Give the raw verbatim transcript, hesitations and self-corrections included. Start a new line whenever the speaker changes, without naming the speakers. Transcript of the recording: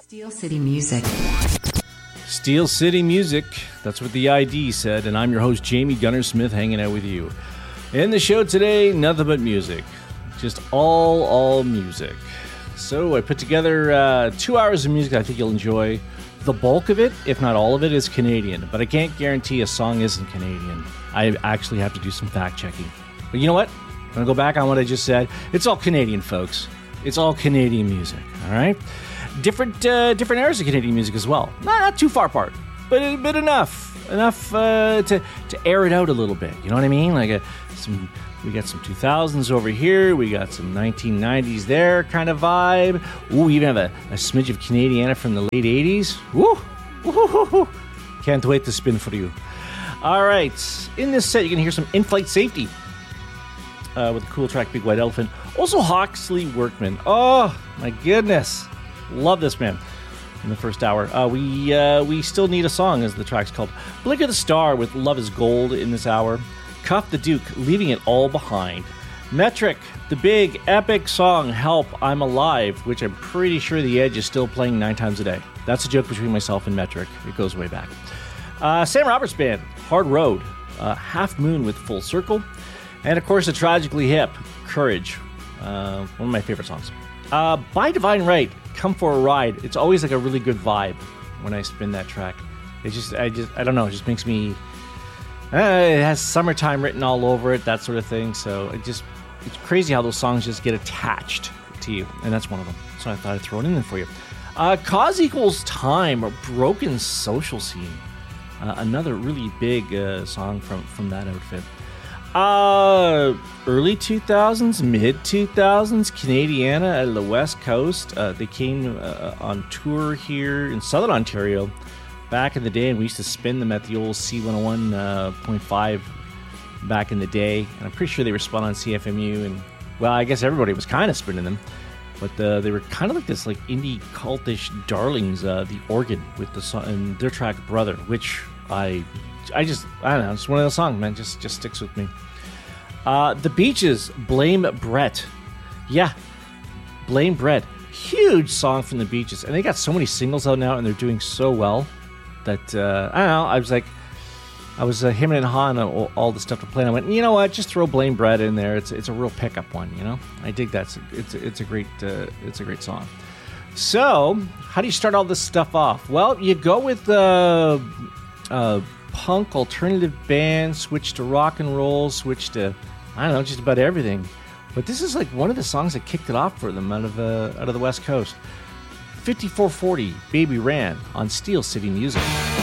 Steel City Music.
Steel City Music, that's what the I D said, and I'm your host, Jamie Gunner Smith, hanging out with you. In the show today, nothing but music. Just all, all music. So I put together uh, two hours of music I think you'll enjoy. The bulk of it, if not all of it, is Canadian, but I can't guarantee a song isn't Canadian. I actually have to do some fact-checking. But you know what? I'm going to go back on what I just said. It's all Canadian, folks. It's all Canadian music, all right? Different uh, different eras of Canadian music as well. Not, not too far apart, but, but enough. Enough uh, to, to air it out a little bit. You know what I mean? Like a, some, we got some two thousands over here. We got some nineteen nineties there kind of vibe. Ooh, we even have a, a smidge of Canadiana from the late eighties. Woo! Woo-hoo-hoo-hoo. Can't wait to spin for you. All right. In this set, you're going to hear some In-Flight Safety uh, with the cool track Big White Elephant. Also, Hawksley Workman. Oh, my goodness. Love this man. In the first hour, uh, we uh, we still need a song, as the track's called. Blink of the Star with Love Is Gold in this hour. Cuff the Duke, Leaving It All Behind. Metric, the big epic song Help, I'm Alive, which I'm pretty sure The Edge is still playing nine times a day. That's a joke between myself and Metric. It goes way back. Uh, Sam Roberts Band, Hard Road. Uh, Half Moon with Full Circle. And of course, the Tragically Hip, Courage. Uh, one of my favorite songs. Uh, by Divine Right, Come for a Ride. It's always like a really good vibe when I spin that track. It just, I just, I don't know. It just makes me. Uh, it has summertime written all over it, that sort of thing. So it just, it's crazy how those songs just get attached to you, and that's one of them. So I thought I'd throw it in there for you. Uh, Cause Equals Time, or Broken Social Scene. Uh, another really big uh, song from from that outfit. Uh, early two thousands, mid two thousands, Canadiana out of the West Coast. Uh, they came uh, on tour here in Southern Ontario back in the day, and we used to spin them at the old C one oh one point five back in the day. And I'm pretty sure they were spun on C F M U, and well, I guess everybody was kind of spinning them, but uh, they were kind of like this like indie cultish darlings. Uh, the Organ with the song and their track Brother, which I. I just, I don't know, it's one of those songs, man, just just sticks with me. Uh, the Beaches, Blame Brett. Yeah, Blame Brett. Huge song from the Beaches. And they got so many singles out now, and they're doing so well that, uh, I don't know, I was like, I was uh, him and Han, all, all the stuff to play, and I went, you know what, just throw Blame Brett in there. It's it's a real pickup one, you know? I dig that. It's, it's, it's, a, great, uh, it's a great song. So, how do you start all this stuff off? Well, you go with, uh, uh, punk, alternative band, switch to rock and roll, switch to, I don't know, just about everything. But this is like one of the songs that kicked it off for them out of uh, out of the West Coast. fifty-four forty, Baby Ran on Steel City Music.